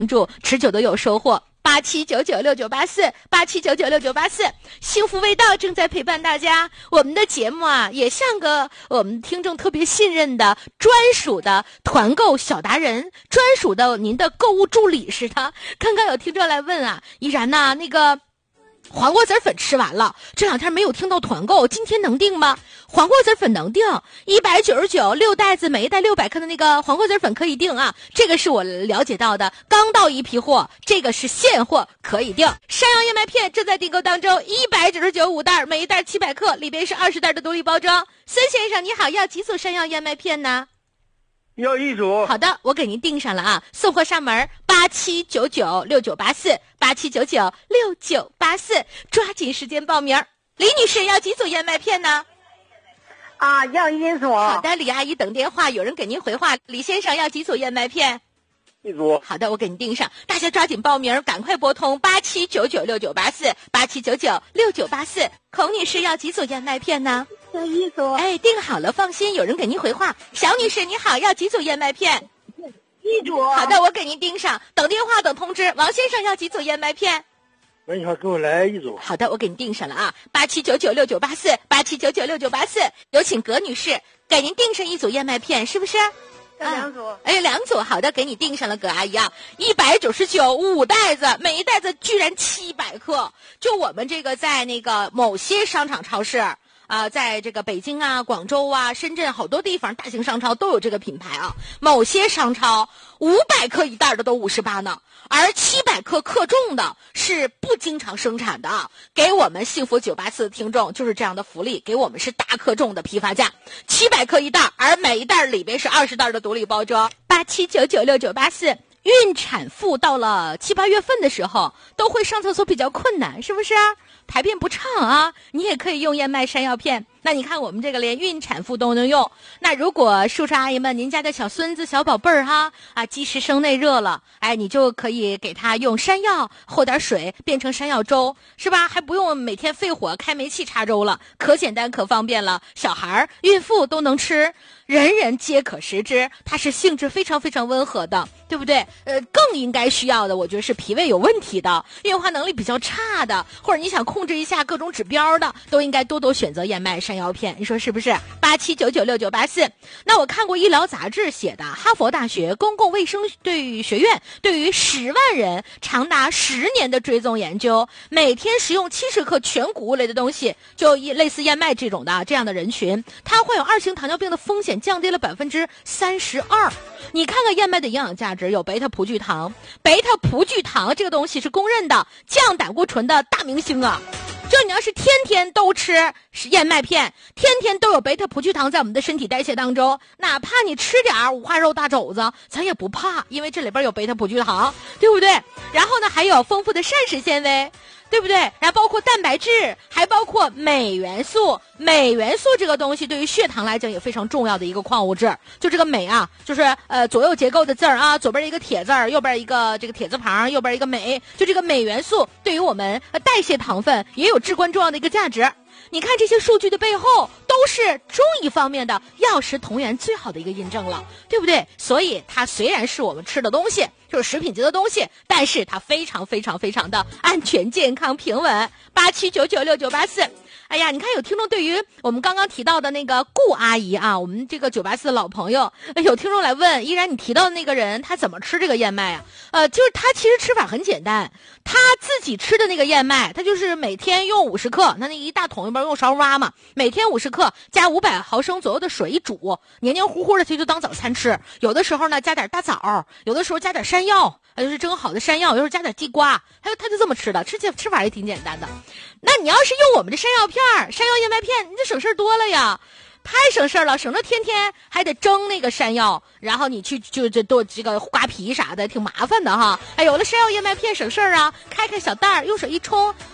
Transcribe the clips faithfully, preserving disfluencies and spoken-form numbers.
住，持久的有收获。八七九九六九八四，八七九九六九八四，幸福味道正在陪伴大家。我们的节目啊，也像个我们听众特别信任的专属的团购小达人，专属的您的购物助理似的。刚刚有听众来问啊，依然呐、啊，那个黄瓜籽粉吃完了，这两天没有听到团购，今天能订吗？黄瓜籽粉能订，一百九十九六袋子，每一袋六百克的那个黄瓜籽粉可以订啊，这个是我了解到的，刚到一批货，这个是现货，可以订。山药燕麦片正在订购当中，一百九十九五袋，每一袋七百克，里边是二十袋的独立包装。孙先生你好，要几组山药燕麦片呢？ 要一组。 好的，我给您订上了啊，送货上门，八七九九六九八四，八七九九六九八四，抓紧时间报名。李女士要几组燕麦片呢？ 啊，要一组。 好的，李阿姨等电话，有人给您回话。李先生要几组燕麦片？ 一组。 好的，我给您订上，大家抓紧报名，赶快拨通八七九九六九八四，八七九九六九八四。孔女士要几组燕麦片呢？ 要一组。 哎，订好了，放心，有人给您回话。小女士你好，要几组燕麦片？ 一组。 好的，我给您订上，等电话等通知。王先生要几组燕麦片？ 喂，你好，给我来一组。 好的，我给您订上了啊，八七九九六九八四，八七九九六九八四。有请葛女士给您订上一组燕麦片，是不是？ 要两组。 啊、哎，两组，好的，给你订上了，葛阿姨啊，一百九十九五袋子，每一袋子居然七百克。就我们这个在那个某些商场超市。啊、呃，在这个北京啊、广州啊、深圳好多地方，大型商超都有这个品牌啊。某些商超五百克一袋的都五十八呢，而七百克克重的是不经常生产的。给我们幸福九八四的听众就是这样的福利，给我们是大克重的批发价，七百克一袋，而每一袋里边是二十袋的独立包装。八七九九六九八四。孕产妇到了七八月份的时候，都会上厕所比较困难，是不是？排便不畅啊，你也可以用燕麦山药片。那你看我们这个连孕产妇都能用，那如果叔叔阿姨们您家的小孙子小宝贝儿哈啊，积食生内热了，哎，你就可以给他用山药和点水变成山药粥，是吧？还不用每天费火开煤气插粥了，可简单可方便了，小孩孕妇都能吃，人人皆可食之，它是性质非常非常温和的，对不对？呃，更应该需要的我觉得是脾胃有问题的，运化能力比较差的，或者你想控制一下各种指标的，都应该多多选择燕麦山药片，你说是不是？八七九九六九八四。那我看过医疗杂志写的，哈佛大学公共卫生对学院对于十万人长达十年的追踪研究，每天食用七十克全谷物类的东西，就类似燕麦这种的这样的人群，它患有二型糖尿病的风险降低了百分之三十二。你看看燕麦的营养价值，有贝塔葡聚糖，贝塔葡聚糖这个东西是公认的降胆固醇的大明星啊。就你要是天天都吃燕麦片，天天都有贝塔葡聚糖在我们的身体代谢当中，哪怕你吃点五花肉大肘子咱也不怕，因为这里边有贝塔葡聚糖，对不对？然后呢还有丰富的膳食纤维，对不对？然后包括蛋白质，还包括镁元素。镁元素这个东西对于血糖来讲也非常重要的一个矿物质。就这个镁啊，就是呃左右结构的字儿啊，左边一个铁字儿，右边一个这个铁字旁，右边一个镁。就这个镁元素对于我们代谢糖分也有至关重要的一个价值。你看这些数据的背后都是中医方面的药食同源最好的一个印证了，对不对？所以它虽然是我们吃的东西，就是食品级的东西，但是它非常非常非常的安全健康平稳。八七九九六九八四。哎呀，你看有听众对于我们刚刚提到的那个顾阿姨啊，我们这个九八四的老朋友，有听众来问，依然你提到的那个人他怎么吃这个燕麦啊？呃，就是他其实吃法很简单，他自己吃的那个燕麦，他就是每天用五十克，那那一大桶一边用勺挖嘛，每天五十克加五百毫升左右的水一煮，黏黏糊糊的，他就当早餐吃。有的时候呢加点大枣，有的时候加点山药，还就是蒸好的山药，有时候加点地瓜，还有他就这么吃的，吃起吃法也挺简单的。那你要是用我们的山药片山药燕麦片，你就省事多了呀，太省事了，省得天天还得蒸那个山药，然后你去就就都这个刮皮啥的，挺麻烦的哈。哎，有了山药燕麦片省事啊，开开小袋儿，用水一冲，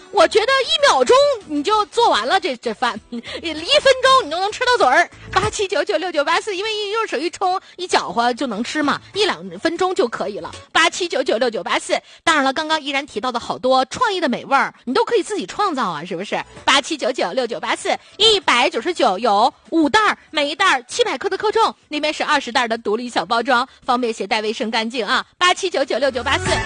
我觉得一秒钟你就做完了这这饭，一分钟你都能吃到嘴儿。八七九九六九八四，因为一热水一冲一搅和就能吃嘛，一两分钟就可以了。八七九九六九八四，当然了，刚刚依然提到的好多创意的美味儿，你都可以自己创造啊，是不是？八七九九六九八四，一百九十九有五袋儿，每一袋儿七百克的克重，里面是二十袋的独立小包装，方便携带，卫生干净啊。八七九九六九八四。